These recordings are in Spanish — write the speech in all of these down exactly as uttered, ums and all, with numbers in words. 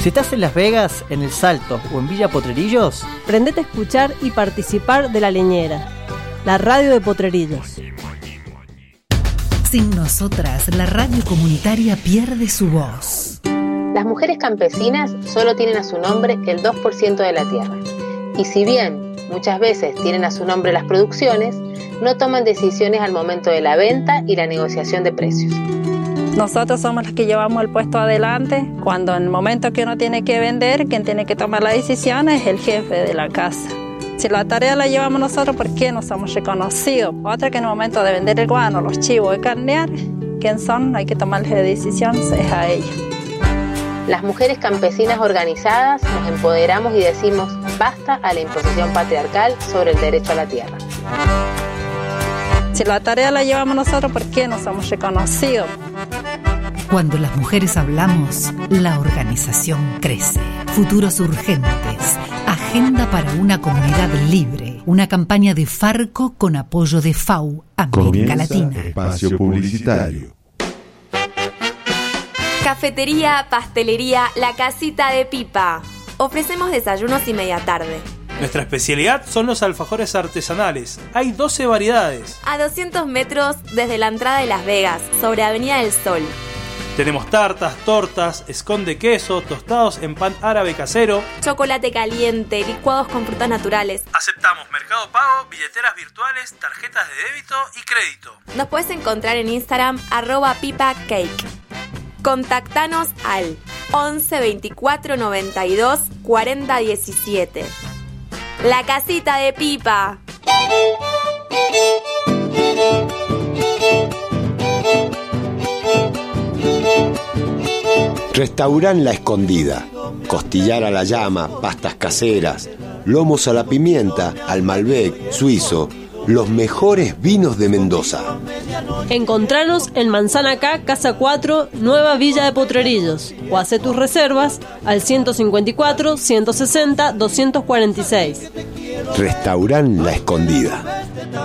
Si estás en Las Vegas, en El Salto o en Villa Potrerillos, prendete a escuchar y participar de La Leñera, la radio de Potrerillos. Sin nosotras, la radio comunitaria pierde su voz. Las mujeres campesinas solo tienen a su nombre el dos por ciento de la tierra. Y si bien muchas veces tienen a su nombre las producciones, no toman decisiones al momento de la venta y la negociación de precios. Nosotros somos los que llevamos el puesto adelante. Cuando en el momento que uno tiene que vender, quien tiene que tomar la decisión es el jefe de la casa. Si la tarea la llevamos nosotros, ¿por qué no somos reconocidos? Otra que en el momento de vender el guano, los chivos y carnear, ¿quién son? Hay que tomarles la decisión, es a ellos. Las mujeres campesinas organizadas nos empoderamos y decimos basta a la imposición patriarcal sobre el derecho a la tierra. Si la tarea la llevamos nosotros, ¿por qué no somos reconocidos? Cuando las mujeres hablamos, la organización crece. Futuros urgentes. Agenda para una comunidad libre. Una campaña de Farco con apoyo de F A U, América Comienza Latina. Espacio publicitario. Cafetería, pastelería, La Casita de Pipa. Ofrecemos desayunos y media tarde. Nuestra especialidad son los alfajores artesanales. Hay doce variedades. A doscientos metros desde la entrada de Las Vegas, sobre Avenida del Sol. Tenemos tartas, tortas, scone de queso, tostados en pan árabe casero, chocolate caliente, licuados con frutas naturales. Aceptamos Mercado Pago, billeteras virtuales, tarjetas de débito y crédito. Nos puedes encontrar en Instagram, arroba pipa cake. Contactanos al once veinticuatro noventa y dos cuarenta diecisiete. La Casita de Pipa. Restaurant La Escondida. Costillar a la llama, pastas caseras, lomos a la pimienta, al Malbec, suizo, los mejores vinos de Mendoza. Encontranos en Manzana K, Casa cuatro, Nueva Villa de Potrerillos, o hacé tus reservas al ciento cincuenta y cuatro, ciento sesenta, doscientos cuarenta y seis. Restaurant La Escondida.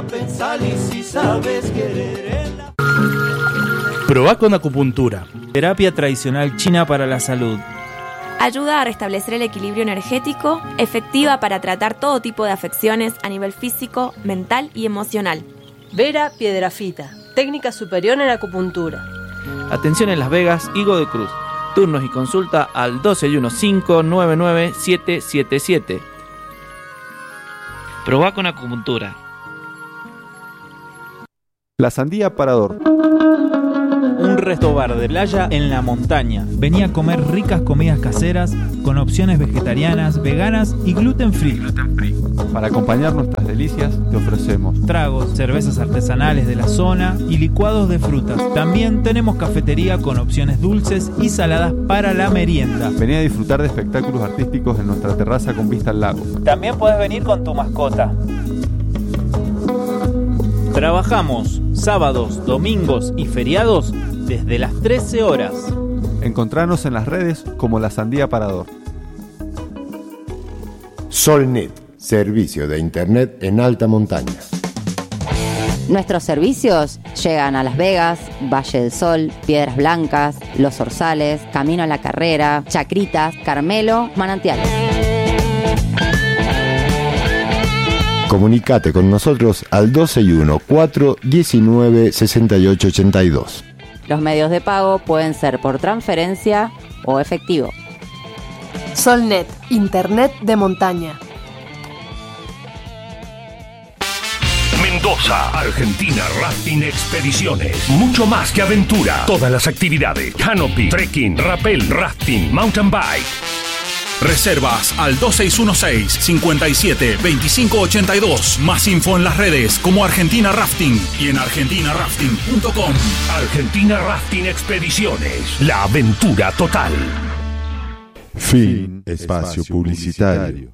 Probá con acupuntura, terapia tradicional china para la salud. Ayuda a restablecer el equilibrio energético, efectiva para tratar todo tipo de afecciones a nivel físico, mental y emocional. Vera Piedrafita, técnica superior en acupuntura. Atención en Las Vegas, Higo de Cruz. Turnos y consulta al doce y quince, nueve nueve siete siete siete. Probá con acupuntura. La Sandía Parador. Un resto bar de playa en la montaña. Vení a comer ricas comidas caseras con opciones vegetarianas, veganas y gluten free. Para acompañar nuestras delicias te ofrecemos tragos, cervezas artesanales de la zona y licuados de frutas. También tenemos cafetería con opciones dulces y saladas para la merienda. Vení a disfrutar de espectáculos artísticos en nuestra terraza con vista al lago. También puedes venir con tu mascota. Trabajamos sábados, domingos y feriados desde las trece horas. Encontranos en las redes como La Sandía Parador. Solnet, servicio de internet en alta montaña. Nuestros servicios llegan a Las Vegas, Valle del Sol, Piedras Blancas, Los Orzales, Camino a la Carrera, Chacritas, Carmelo, Manantiales. Comunicate con nosotros al doce y uno, cuatro diecinueve, sesenta y ocho ochenta y dos. Los medios de pago pueden ser por transferencia o efectivo. Solnet, internet de montaña. Mendoza, Argentina Rafting Expediciones. Mucho más que aventura. Todas las actividades: canopy, trekking, rappel, rafting, mountain bike. Reservas al dos seis uno seis, cinco siete, dos cinco ocho dos. Más info en las redes como Argentina Rafting y en argentina rafting punto com. Argentina Rafting Expediciones. La aventura total. Fin. Espacio publicitario.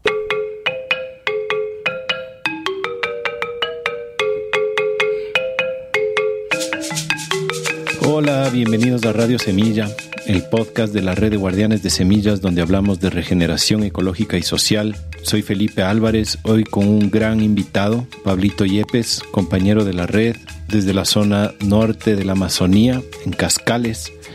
Hola, bienvenidos a Radio Semilla, el podcast de la Red de Guardianes de Semillas, donde hablamos de regeneración ecológica y social. Soy Felipe Álvarez, hoy con un gran invitado, Pablito Yepes, compañero de la red, desde la zona norte de la Amazonía, en Cascales.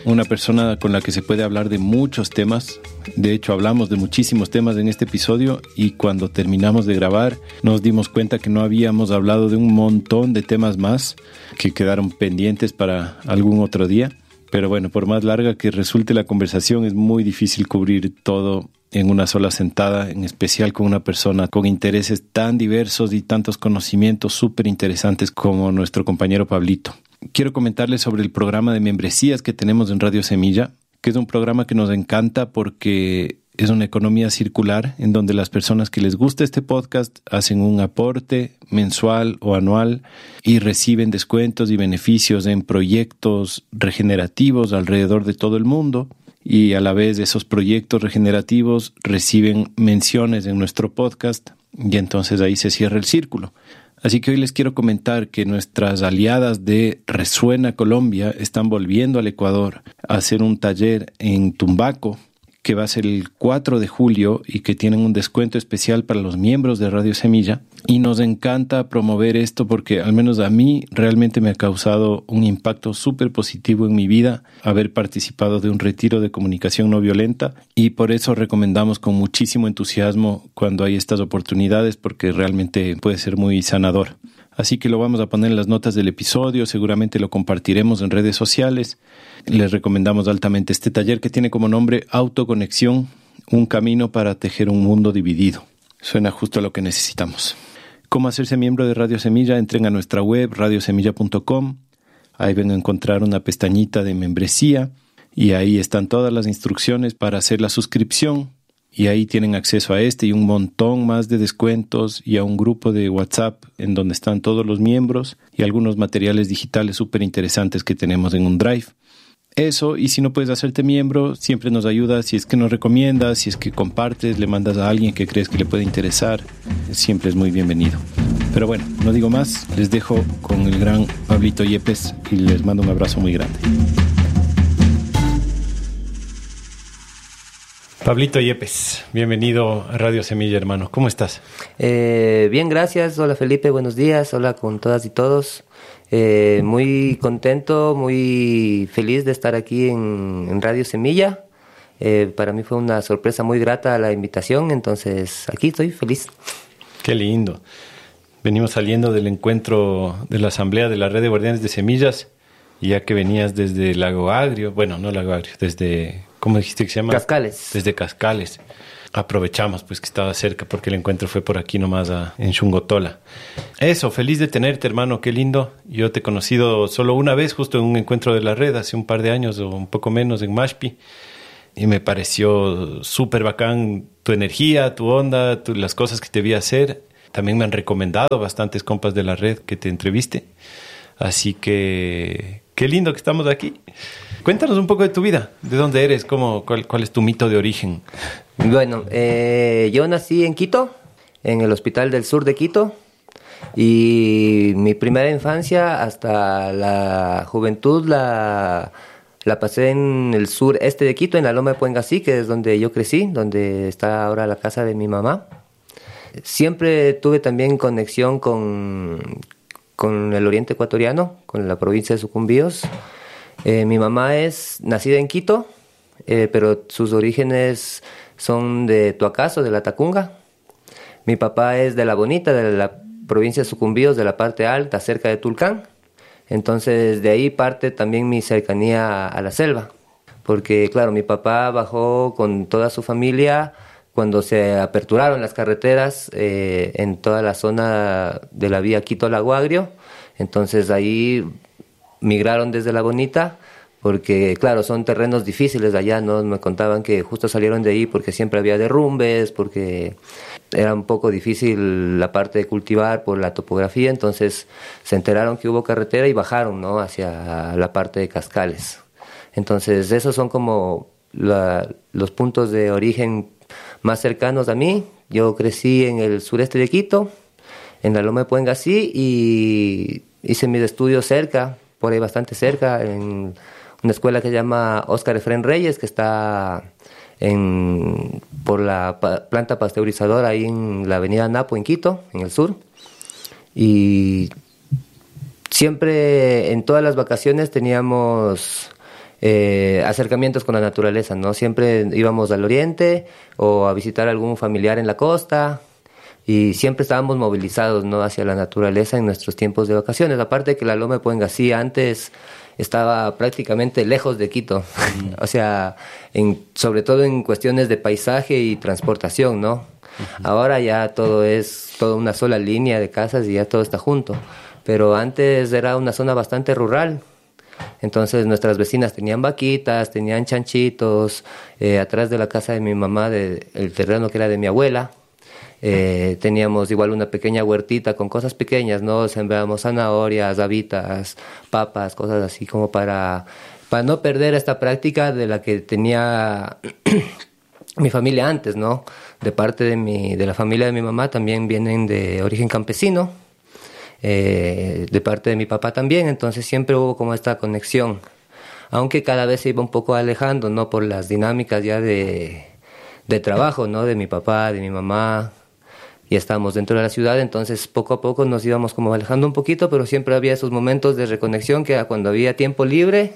una persona con la que se puede hablar de muchos temas. De hecho, hablamos de muchísimos temas en este episodio y cuando terminamos de grabar nos dimos cuenta que no habíamos hablado de un montón de temas más que quedaron pendientes para algún otro día. Pero bueno, por más larga que resulte la conversación, es muy difícil cubrir todo en una sola sentada, en especial con una persona con intereses tan diversos y tantos conocimientos súper interesantes como nuestro compañero Pablito. Quiero comentarles sobre el programa de membresías que tenemos en Radio Semilla, que es un programa que nos encanta porque es una economía circular en donde las personas que les gusta este podcast hacen un aporte mensual o anual y reciben descuentos y beneficios en proyectos regenerativos alrededor de todo el mundo. Y a la vez esos proyectos regenerativos reciben menciones en nuestro podcast y entonces ahí se cierra el círculo. Así que hoy les quiero comentar que nuestras aliadas de Resuena Colombia están volviendo al Ecuador a hacer un taller en Tumbaco que va a ser el cuatro de julio y que tienen un descuento especial para los miembros de Radio Semilla. Y nos encanta promover esto porque al menos a mí realmente me ha causado un impacto súper positivo en mi vida haber participado de un retiro de comunicación no violenta y por eso recomendamos con muchísimo entusiasmo cuando hay estas oportunidades porque realmente puede ser muy sanador. Así que lo vamos a poner en las notas del episodio, seguramente lo compartiremos en redes sociales. Les recomendamos altamente este taller que tiene como nombre Autoconexión, un camino para tejer un mundo dividido. Suena justo a lo que necesitamos. ¿Cómo hacerse miembro de Radio Semilla? Entren a nuestra web radio semilla punto com. Ahí van a encontrar una pestañita de membresía y ahí están todas las instrucciones para hacer la suscripción. Y ahí tienen acceso a este y un montón más de descuentos y a un grupo de WhatsApp en donde están todos los miembros y algunos materiales digitales súper interesantes que tenemos en un Drive. Eso, y si no puedes hacerte miembro, siempre nos ayuda si es que nos recomiendas, si es que compartes, le mandas a alguien que crees que le puede interesar. Siempre es muy bienvenido. Pero bueno, no digo más, les dejo con el gran Pablito Yepes y les mando un abrazo muy grande. Pablito Yepes, bienvenido a Radio Semilla, hermano. ¿Cómo estás? Eh, bien, gracias. Hola, Felipe, buenos días. Hola con todas y todos. Eh, muy contento, muy feliz de estar aquí en, en Radio Semilla. Eh, para mí fue una sorpresa muy grata la invitación, entonces aquí estoy feliz. Qué lindo. Venimos saliendo del encuentro de la Asamblea de la Red de Guardianes de Semillas, y ya que venías desde Lago Agrio, bueno, no Lago Agrio, desde... ¿Cómo dijiste que se llama? Cascales. Desde Cascales. Aprovechamos pues que estaba cerca porque el encuentro fue por aquí nomás a, en Xungotola. Eso, feliz de tenerte, hermano, qué lindo. Yo te he conocido solo una vez, justo en un encuentro de la red, hace un par de años o un poco menos en Mashpi. Y me pareció súper bacán tu energía, tu onda, tu, las cosas que te vi hacer. También me han recomendado bastantes compas de la red que te entreviste. Así que qué lindo que estamos aquí. Cuéntanos un poco de tu vida, de dónde eres, cómo, cuál, cuál es tu mito de origen. Bueno, eh, yo nací en Quito, en el Hospital del Sur de Quito, y mi primera infancia hasta la juventud la, la pasé en el sureste de Quito, en la Loma de Puengasí, que es donde yo crecí, donde está ahora la casa de mi mamá. Siempre tuve también conexión con, con el oriente ecuatoriano, con la provincia de Sucumbíos. Eh, mi mamá es nacida en Quito, eh, pero sus orígenes son de Tuacazo, de la Tacunga. Mi papá es de La Bonita, de la provincia de Sucumbíos, de la parte alta, cerca de Tulcán. Entonces, de ahí parte también mi cercanía a la selva. Porque, claro, mi papá bajó con toda su familia cuando se aperturaron las carreteras eh, en toda la zona de la vía Quito-Lago Agrio. Entonces, ahí migraron desde La Bonita, porque claro, son terrenos difíciles allá, ¿no? Me contaban que justo salieron de ahí porque siempre había derrumbes, porque era un poco difícil la parte de cultivar por la topografía, entonces se enteraron que hubo carretera y bajaron, ¿no? Hacia la parte de Cascales. Entonces esos son como la, los puntos de origen más cercanos a mí. Yo crecí en el sureste de Quito, en la Loma de Puengasí, y hice mis estudios cerca, por ahí bastante cerca, en una escuela que se llama Óscar Efrén Reyes, que está en, por la pa, planta pasteurizadora ahí en la avenida Napo, en Quito, en el sur. Y siempre, en todas las vacaciones, teníamos eh, acercamientos con la naturaleza, ¿no? Siempre íbamos al oriente o a visitar a algún familiar en la costa y siempre estábamos movilizados, ¿no? Hacia la naturaleza en nuestros tiempos de vacaciones. Aparte de que la Loma de Puengasí antes estaba prácticamente lejos de Quito, mm. o sea, en, sobre todo en cuestiones de paisaje y transportación, ¿no? Uh-huh. Ahora ya todo es toda una sola línea de casas y ya todo está junto, pero antes era una zona bastante rural. Entonces nuestras vecinas tenían vaquitas, tenían chanchitos, eh, atrás de la casa de mi mamá, de, el terreno que era de mi abuela, eh, teníamos igual una pequeña huertita con cosas pequeñas, ¿no? Sembrábamos zanahorias, habitas, papas, cosas así como para, para no perder esta práctica de la que tenía mi familia antes, ¿no? De parte de mi, de la familia de mi mamá también vienen de origen campesino. Eh, de parte de mi papá también, entonces siempre hubo como esta conexión, aunque cada vez se iba un poco alejando, ¿no? Por las dinámicas ya de, de trabajo, ¿no? De mi papá, de mi mamá, y estábamos dentro de la ciudad, entonces poco a poco nos íbamos como alejando un poquito, pero siempre había esos momentos de reconexión que era cuando había tiempo libre,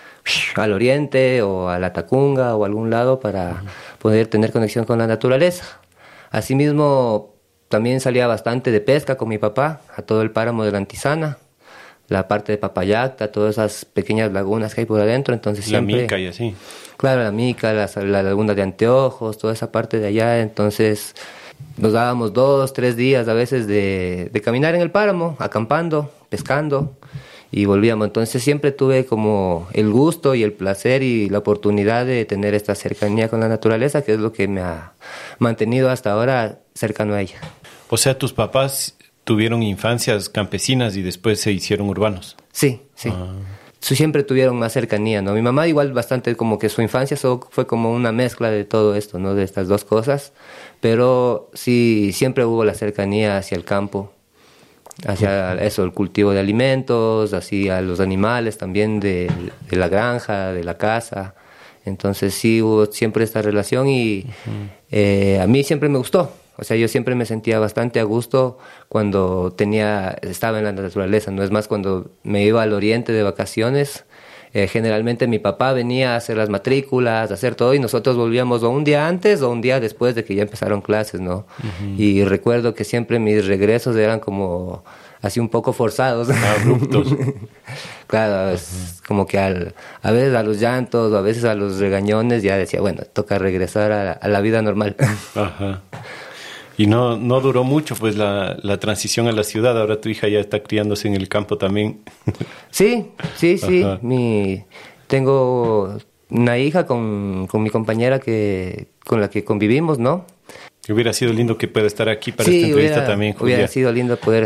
al oriente o a la Tacunga o a algún lado para poder tener conexión con la naturaleza. Asimismo, también salía bastante de pesca con mi papá, a todo el páramo de la Antisana, la parte de Papayacta, todas esas pequeñas lagunas que hay por adentro, entonces siempre... La Mica y así. Claro, la Mica, la, la laguna de Anteojos, toda esa parte de allá, entonces nos dábamos dos, tres días a veces de, de caminar en el páramo, acampando, pescando, y volvíamos. Entonces siempre tuve como el gusto y el placer y la oportunidad de tener esta cercanía con la naturaleza, que es lo que me ha mantenido hasta ahora cercano a ella. O sea, tus papás tuvieron infancias campesinas y después se hicieron urbanos. Sí, sí. Ah. Siempre tuvieron más cercanía, ¿no? Mi mamá igual bastante como que su infancia fue como una mezcla de todo esto, ¿no? De estas dos cosas. Pero sí, siempre hubo la cercanía hacia el campo, hacia eso, el cultivo de alimentos, hacia los animales también de, de la granja, de la casa. Entonces sí hubo siempre esta relación y uh-huh. eh, a mí siempre me gustó. O sea, yo siempre me sentía bastante a gusto cuando tenía, estaba en la naturaleza. No es más, cuando me iba al oriente de vacaciones, eh, generalmente mi papá venía a hacer las matrículas, a hacer todo, y nosotros volvíamos o un día antes o un día después de que ya empezaron clases, ¿no? Uh-huh. Y recuerdo que siempre mis regresos eran como así un poco forzados. Abruptos. Claro, es como que al, a veces a los llantos o a veces a los regañones ya decía, bueno, toca regresar a, a la vida normal. Ajá. Y no, no duró mucho pues la, la transición a la ciudad. Ahora tu hija ya está criándose en el campo también. Sí, sí, sí. Mi, tengo una hija con, con mi compañera que con la que convivimos, ¿no? Hubiera sido lindo que pueda estar aquí para sí, esta entrevista hubiera, también, Julia. Hubiera sido lindo poder